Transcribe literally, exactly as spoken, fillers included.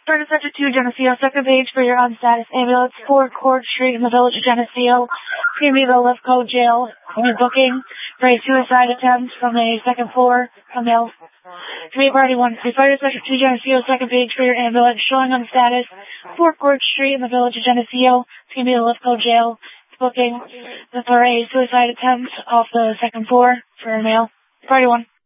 Started Sector two, Geneseo. Second page for your on-status ambulance. four Court Street in the village of Geneseo. It's going to be the Lifco jail. We're booking for a suicide attempt from the second floor from the Community Party one. We started Sector two, Geneseo. Second page for your ambulance. Showing on status. four Court Street in the village of Geneseo. It's going to be the Lifco jail. It's booking for a suicide attempt off the second floor for a male. Party one.